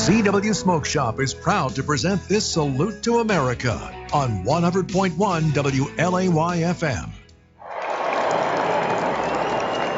CW Smoke Shop is proud to present this salute to America on 100.1 WLAY-FM.